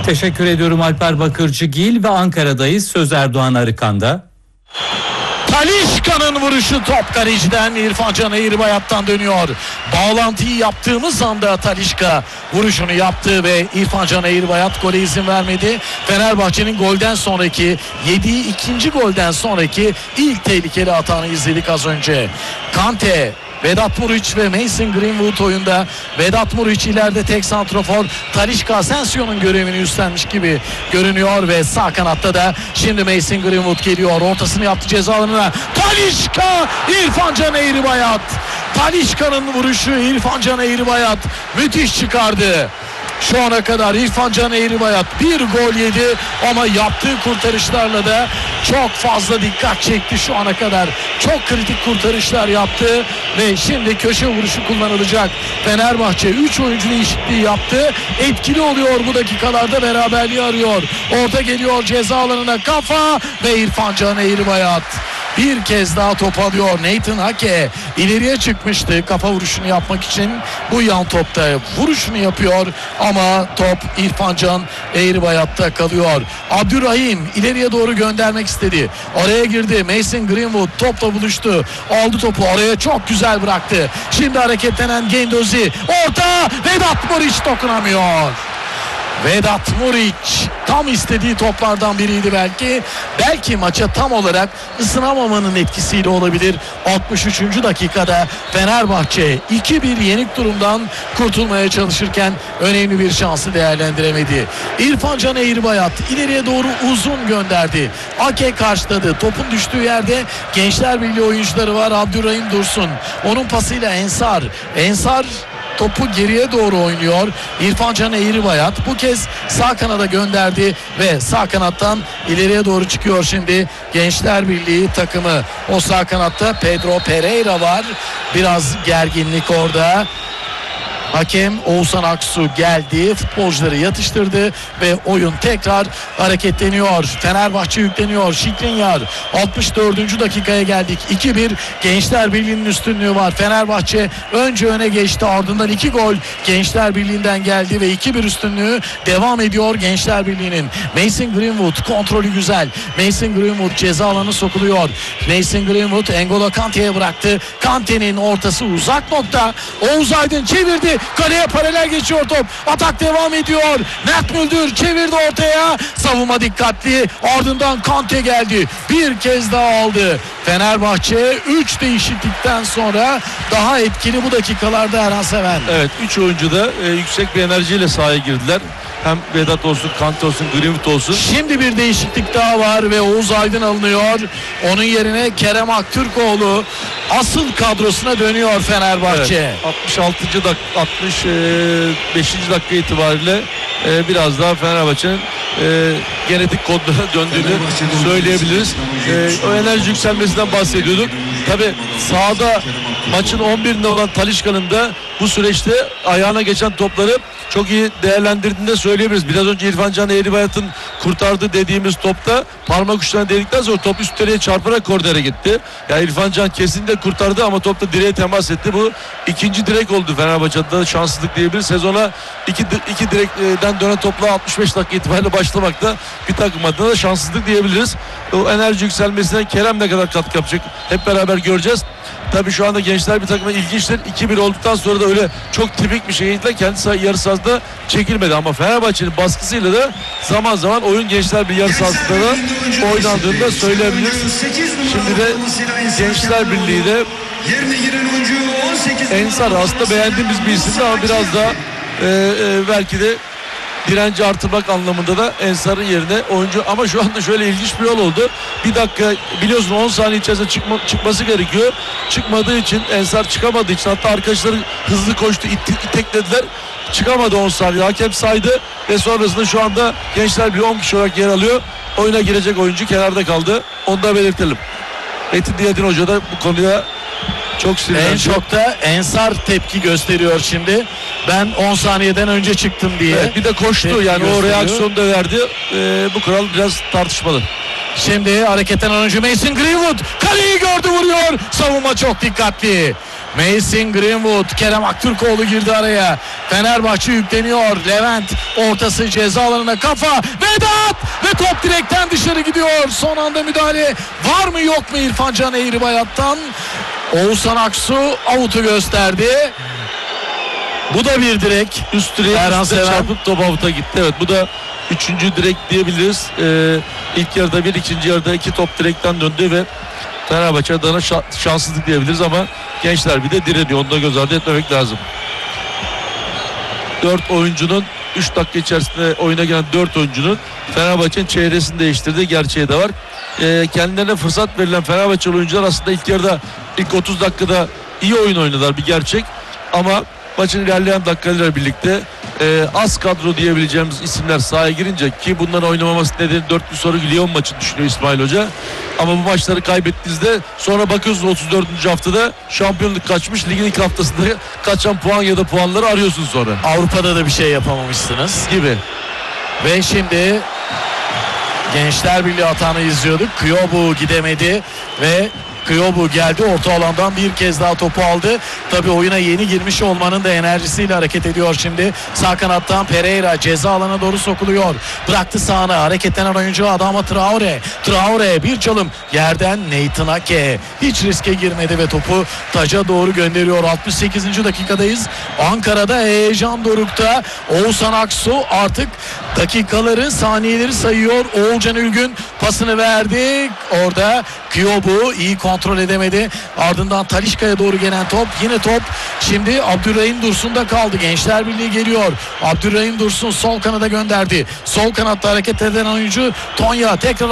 Teşekkür ediyorum Alper Bakırcıgil ve Ankara'dayız. Söz Erdoğan Arıkan'da. Talisca'nın vuruşu top kaleciden İrfan Can Eğribayat'tan dönüyor. Bağlantıyı yaptığımız anda Talisca vuruşunu yaptı ve İrfan Can Eğribayat gole izin vermedi. Fenerbahçe'nin golden sonraki yediği ikinci golden sonraki ilk tehlikeli hatanı izledik az önce. Kante, Vedat Muriç ve Mason Greenwood oyunda. Vedat Muriç ileride tek santrafor. Talisca Asensio'nun görevini üstlenmiş gibi görünüyor ve sağ kanatta da şimdi Mason Greenwood geliyor. Ortasını yaptı ceza alanına. Talisca, İrfan Can Eğribayat. Talisca'nın vuruşu İrfan Can Eğribayat müthiş çıkardı. Şu ana kadar İrfan Can Eğribayat bir gol yedi ama yaptığı kurtarışlarla da çok fazla dikkat çekti şu ana kadar. Çok kritik kurtarışlar yaptı ve şimdi köşe vuruşu kullanılacak. Fenerbahçe 3 oyuncu değişikliği yaptı. Etkili oluyor bu dakikalarda, beraberliği arıyor. Orta geliyor ceza alanına, kafa ve İrfan Can Eğribayat bir kez daha top alıyor. Nathan Ake ileriye çıkmıştı kafa vuruşunu yapmak için. Bu yan topta vuruşunu yapıyor ama top İrfan Can Eğribayat'ta kalıyor. Abdurrahim ileriye doğru göndermek istedi. Oraya girdi. Mason Greenwood topla buluştu. Aldı topu, oraya çok güzel bıraktı. Şimdi hareketlenen Gendozi. Orta, Vedat Muriç dokunamıyor. Vedat Muriç tam istediği toplardan biriydi belki. Belki maça tam olarak ısınamamanın etkisiyle olabilir. 63. dakikada Fenerbahçe 2-1 yenik durumdan kurtulmaya çalışırken önemli bir şansı değerlendiremedi. İrfan Can Eğribayat ileriye doğru uzun gönderdi. Ake karşıladı. Topun düştüğü yerde Gençler Birliği oyuncuları var. Abdurrahim Dursun. Onun pasıyla Ensar topu geriye doğru oynuyor. İrfan Can Eğribayat bu kez sağ kanada gönderdi ve sağ kanattan ileriye doğru çıkıyor şimdi Gençler Birliği takımı. O sağ kanatta Pedro Pereira var. Biraz gerginlik orada. Hakem Oğuzhan Aksu geldi, futbolcuları yatıştırdı ve oyun tekrar hareketleniyor. Fenerbahçe yükleniyor. Şikrinyar 64. dakikaya geldik. 2-1 Gençler Birliği'nin üstünlüğü var. Fenerbahçe önce öne geçti, ardından 2 gol Gençler Birliği'nden geldi ve 2-1 üstünlüğü devam ediyor Gençler Birliği'nin. Mason Greenwood kontrolü güzel. Mason Greenwood ceza alanı sokuluyor. Mason Greenwood N'Golo Kante'ye bıraktı. Kante'nin ortası uzak nokta. Oğuz Aydın çevirdi. Kaleye paralel geçiyor top. Atak devam ediyor. Mert Müldür çevirdi ortaya. Savunma dikkatli. Ardından Kante geldi. Bir kez daha aldı. Fenerbahçe 3 değişiklikten sonra daha etkili bu dakikalarda Erhan Seven. Evet, 3 oyuncu da yüksek bir enerjiyle sahaya girdiler. Hem Vedat olsun, Kante olsun, Greenwood olsun. Şimdi bir değişiklik daha var ve Oğuz Aydın alınıyor. Onun yerine Kerem Aktürkoğlu asıl kadrosuna dönüyor Fenerbahçe. Evet, 65. dakika itibariyle biraz daha Fenerbahçe'nin genetik kodlara döndüğünü söyleyebiliriz. O enerji yükselmesinden bahsediyorduk. Tabii sahada maçın 11'inde olan Talisca'nın da bu süreçte ayağına geçen topları çok iyi değerlendirdiğini de söyleyebiliriz. Biraz önce İrfan Can Eğribayat'ın kurtardı dediğimiz topta parmak uçlarına değdikten sonra top üst direğe çarparak kornere gitti. Yani İrfan Can kesinlikle kurtardı ama topta direğe temas etti. Bu ikinci direk oldu Fenerbahçe'de, şanssızlık diyebiliriz. Sezona iki direkten dönen topla 65 dakika itibariyle başlamakta bir takım adına da şanssızlık diyebiliriz. O enerji yükselmesine Kerem ne kadar katkı yapacak hep beraber göreceğiz. Tabii şu anda Gençler bir takıma ilginçtir. 2-1 olduktan sonra da öyle çok tipik bir şekilde kendi yarı sahasında çekilmedi ama Fenerbahçe'nin baskısıyla da zaman zaman oyun Gençler bir yarı sahasında da oynandığını da söyleyebiliriz. Şimdi de Gençler Birliği de Ensar aslında beğendiğimiz bir isimdi ama biraz daha belki de direnci artırmak anlamında da Ensar'ın yerine oyuncu, ama şu anda şöyle ilginç bir yol oldu. Bir dakika biliyorsun 10 saniye içerisinde çıkması gerekiyor. Çıkmadığı için, Ensar çıkamadığı için, hatta arkadaşları hızlı koştu, iteklediler. Çıkamadı 10 saniye. Hakem saydı ve sonrasında şu anda Gençler bir 10 kişi olarak yer alıyor. Oyuna girecek oyuncu kenarda kaldı. Onu da belirtelim. Metin Diyadin Hoca da bu konuya çok sinirlendi. En çok da Ensar tepki gösteriyor şimdi. Ben 10 saniyeden önce çıktım diye. Evet, bir de koştu yani o reaksiyonu da verdi. Bu kural biraz tartışmalı. Şimdi hareketten önce Mason Greenwood kaleyi gördü, vuruyor. Savunma çok dikkatli. Mason Greenwood, Kerem Aktürkoğlu girdi araya. Fenerbahçe yükleniyor. Levent ortası ceza alanına, kafa, Vedat ve top direkten dışarı gidiyor. Son anda müdahale var mı yok mu İrfan Can Eğribayat'tan? Oğuzhan Aksu out'u gösterdi. Bu da bir direk. Üst direğe çarpıp top avuta gitti. Evet, bu da 3. direk diyebiliriz. İlk yarıda 1, ikinci yarıda 2 top direkten döndü ve Fenerbahçe adına şanssızlık diyebiliriz ama gençler bir de direniyor. Onu da göz ardı etmemek lazım. 4 oyuncunun 3 dakika içerisinde oyuna gelen 4 oyuncunun Fenerbahçe'nin çehresini değiştirdiği gerçeği de var. Kendilerine fırsat verilen Fenerbahçeli oyuncular aslında ilk yarıda, ilk 30 dakikada iyi oyun oynadılar, bir gerçek. Ama maçın ilerleyen dakikalarıyla birlikte az kadro diyebileceğimiz isimler sahaya girince, ki bunların oynamaması nedeni 4 bir soru Lyon maçı düşünüyor İsmail Hoca. Ama bu maçları kaybettiğinizde sonra bakıyorsunuz 34. haftada şampiyonluk kaçmış, ligin ilk haftasında kaçan puan ya da puanları arıyorsunuz sonra. Avrupa'da da bir şey yapamamışsınız Gibi. Ve şimdi Gençler Birliği hatanı izliyorduk. Kyobu gidemedi ve Kyobu geldi, orta alandan bir kez daha topu aldı. Tabii oyuna yeni girmiş olmanın da enerjisiyle hareket ediyor şimdi. Sağ kanattan Pereira ceza alana doğru sokuluyor. Bıraktı sağına, hareketlenen oyuncu Adama Traore. Traore bir çalım yerden, Nathan Ake hiç riske girmedi ve topu taca doğru gönderiyor. 68. dakikadayız. Ankara'da heyecan dorukta. Oğuzhan Aksu artık dakikaları, saniyeleri sayıyor. Oğulcan Ülgün pasını verdi. Orada Kyobu iyi kontrol edemedi. Ardından Talisca'ya doğru gelen top. Yine top şimdi Abdurrahim Dursun'da kaldı. Gençler Birliği geliyor. Abdurrahim Dursun sol kanada gönderdi. Sol kanatta hareket eden oyuncu Tonya. Tekrar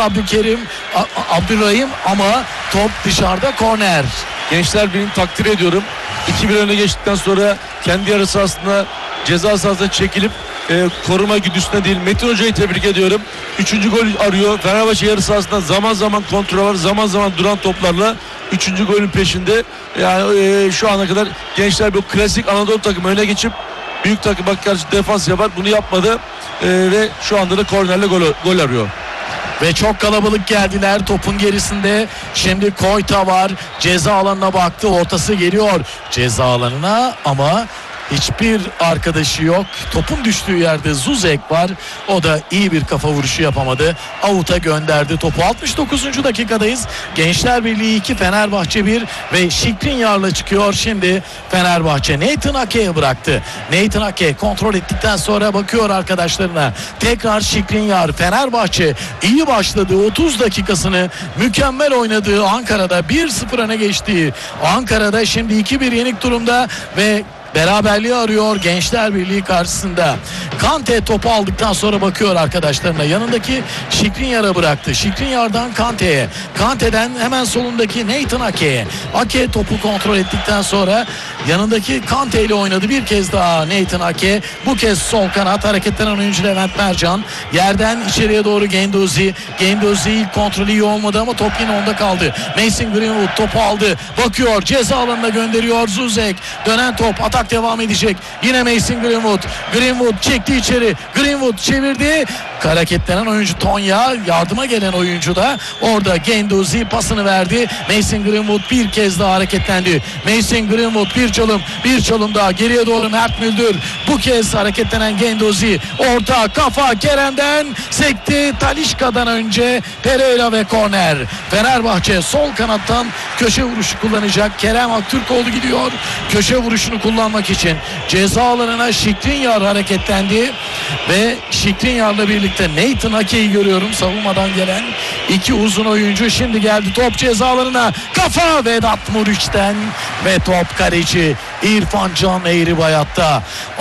Abdurrahim ama top dışarıda, korner. Gençler Birliği'ni takdir ediyorum. 2-1 öne geçtikten sonra kendi yarı sahasında, ceza sahasına çekilip koruma güdüsüne değil, Metin Hoca'yı tebrik ediyorum. 3. gol arıyor. Fenerbahçe yarı sahasında zaman zaman kontrol var, zaman zaman duran toplarla 3. golün peşinde. Yani şu ana kadar Gençler bir klasik Anadolu takımı öne geçip büyük takıma karşı defans yapar. Bunu yapmadı ve şu anda da kornerle gol arıyor. Ve çok kalabalık geldiler topun gerisinde. Şimdi Koyta var. Ceza alanına baktı. Ortası geliyor ceza alanına ama hiçbir arkadaşı yok. Topun düştüğü yerde Zuzek var. O da iyi bir kafa vuruşu yapamadı. Out'a gönderdi topu. 69. dakikadayız. Gençler Birliği 2, Fenerbahçe 1 ve Skriniar'la çıkıyor. Şimdi Fenerbahçe Nathan Ake'ye bıraktı. Nathan Ake kontrol ettikten sonra bakıyor arkadaşlarına. Tekrar Skriniar. Fenerbahçe iyi başladı. 30 dakikasını mükemmel oynadığı Ankara'da 1-0 öne geçtiği Ankara'da şimdi 2-1 yenik durumda ve beraberliği arıyor Gençler Birliği karşısında. Kante topu aldıktan sonra bakıyor arkadaşlarına. Yanındaki Skriniar'a bıraktı. Skriniar'dan Kante'ye. Kante'den hemen solundaki Nathan Ake'ye. Ake topu kontrol ettikten sonra yanındaki Kante ile oynadı. Bir kez daha Nathan Ake. Bu kez sol kanat, hareketlenen oyuncu Levent Mercan. Yerden içeriye doğru Genduzi. Genduzi ilk kontrolü iyi olmadı ama top yine onda kaldı. Mason Greenwood topu aldı. Bakıyor, ceza alanına gönderiyor Zuzek. Dönen top, atak devam edecek. Yine Mason Greenwood. Greenwood çekti içeri. Greenwood çevirdi. Hareketlenen oyuncu Tonya, yardıma gelen oyuncu da orada Genduzi pasını verdi. Mason Greenwood bir kez daha hareketlendi. Mason Greenwood bir çalım daha geriye doğru Mert Müldür. Bu kez hareketlenen Genduzi. Orta kafa Kerem'den sekti. Talisca'dan önce Pereira ve korner. Fenerbahçe sol kanattan köşe vuruşu kullanacak. Kerem Aktürkoğlu gidiyor. Köşe vuruşunu kullanmak için ceza alanına Skriniar hareketlendi ve Skriniar'la birlikte Nathan Ake'yi görüyorum. Savunmadan gelen iki uzun oyuncu. Şimdi geldi top ceza alanına. Kafa Vedat Muriç'ten ve top kaleci İrfan Can Eğribayat'ta.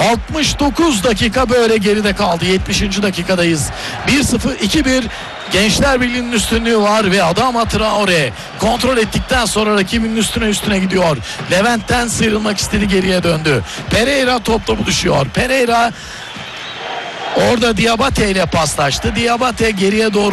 69 dakika böyle geride kaldı. 70. dakikadayız. 1-0, 2-1 Gençler Birliği'nin üstünlüğü var ve Adama Traore kontrol ettikten sonra rakibinin üstüne gidiyor. Levent'ten sıyrılmak istedi, geriye döndü. Pereira topla buluşuyor. Pereira orada Diabate ile paslaştı. Diabate geriye doğru